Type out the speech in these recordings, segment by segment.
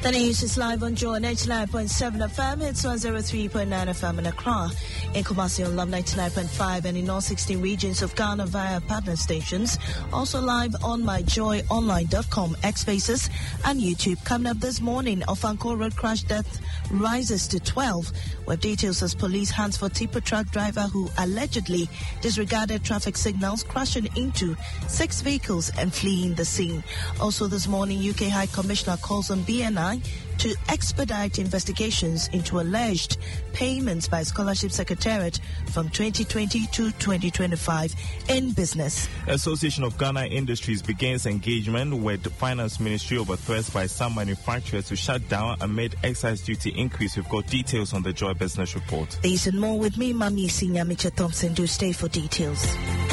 The news is live on Joy 99.7 FM. It's 103.9 FM in Accra. In Kumasi on Love 99.5 and in all 16 regions of Ghana via partner stations. Also live on myjoyonline.com, X-Faces and YouTube. Coming up this morning, Ofankor road crash death rises to 12. With details as police hands for tipper truck driver who allegedly disregarded traffic signals, crashing into 6 vehicles and fleeing the scene. Also this morning, UK High Commissioner calls on BNI to expedite investigations into alleged payments by Scholarship Secretariat from 2020 to 2025 in business. Association of Ghana Industries begins engagement with the Finance Ministry over threats by some manufacturers to shut down amid excise duty increase. We've got details on the Joy Business Report. These and more with me, Mami Senior Mitchell Thompson. Do stay for details.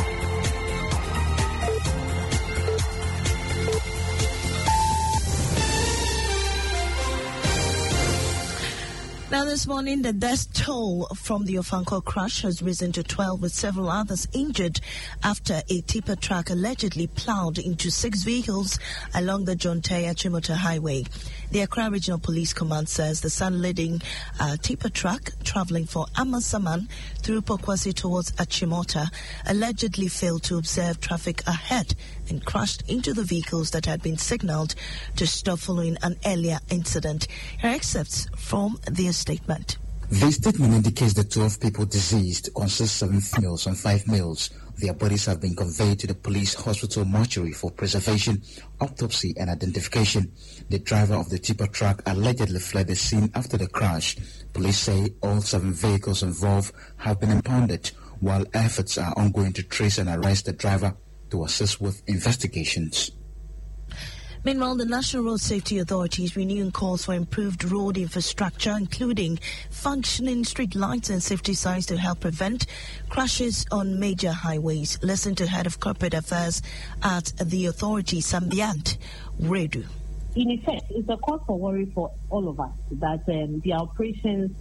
Now this morning, the death toll from the Ofankor crash has risen to 12, with several others injured after a tipper truck allegedly plowed into 6 vehicles along the John Taya Chimota Highway. The Accra Regional Police Command says the sun-leading tipper truck traveling for Amasaman through Pokwasi towards Achimota allegedly failed to observe traffic ahead and crashed into the vehicles that had been signaled to stop following an earlier incident. Here are excerpts from their statement. The statement indicates the 12 people deceased consists 7 females and 5 males. Their bodies have been conveyed to the police hospital mortuary for preservation, autopsy and identification. The driver of the tipper truck allegedly fled the scene after the crash. Police say all 7 vehicles involved have been impounded, while efforts are ongoing to trace and arrest the driver to assist with investigations. Meanwhile, the National Road Safety Authority is renewing calls for improved road infrastructure, including functioning street lights and safety signs to help prevent crashes on major highways. Listen to Head of Corporate Affairs at the authority, Sambiant Redu. In effect, it's a cause for worry for all of us that the operations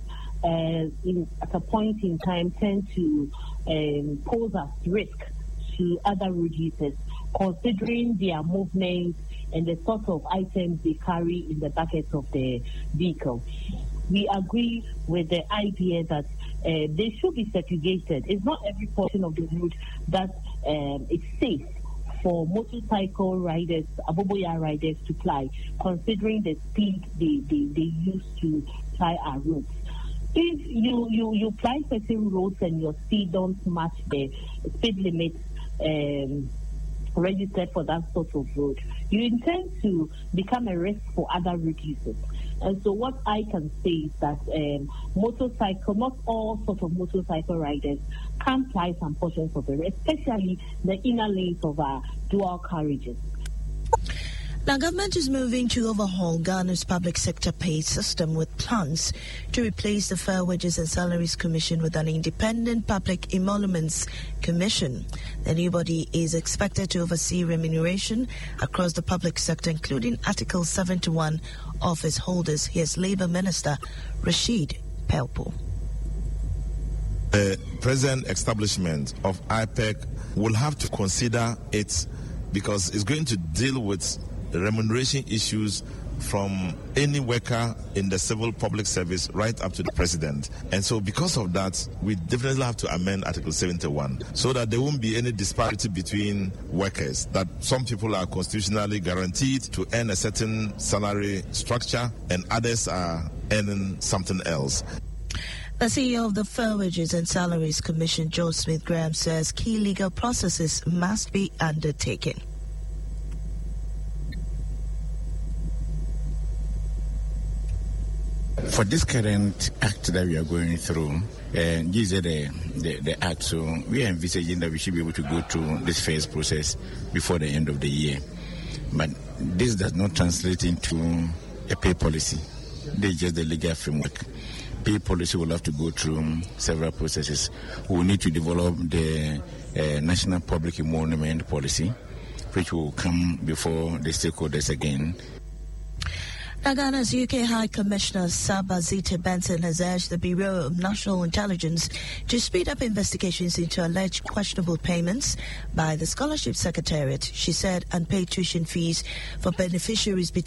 at a point in time tend to pose as risk to other road users, considering their movements and the sort of items they carry in the buckets of the vehicle. We agree with the idea that they should be segregated. It's not every portion of the road that it's safe for motorcycle riders, aboboya riders to ply, considering the speed they use to ply our roads. If you ply certain roads and your speed don't match the speed limits registered for that sort of road, you intend to become a risk for other road users. And so what I can say is that not all sorts of motorcycle riders can ply some portions of the road, especially the inner lanes of our dual carriages. Now, government is moving to overhaul Ghana's public sector pay system with plans to replace the Fair Wages and Salaries Commission with an independent public emoluments commission. The new body is expected to oversee remuneration across the public sector, including Article 71 office holders. Here's Labour Minister Rashid Pelpo. The present establishment of IPEC will have to consider it because it's going to deal with remuneration issues from any worker in the civil public service right up to the president. And so because of that, we definitely have to amend Article 71 so that there won't be any disparity between workers, that some people are constitutionally guaranteed to earn a certain salary structure and others are earning something else. The CEO of the Fair Wages and Salaries Commission, Joe Smith-Graham, says key legal processes must be undertaken. For this current act that we are going through, this is the act, so we are envisaging that we should be able to go through this phase process before the end of the year. But this does not translate into a pay policy. This is just the legal framework. Pay policy will have to go through several processes. We will need to develop the National Public Emolument Policy, which will come before the stakeholders again. Now, Ghana's UK High Commissioner Sabazita Benson has urged the Bureau of National Intelligence to speed up investigations into alleged questionable payments by the Scholarship Secretariat. She said unpaid tuition fees for beneficiaries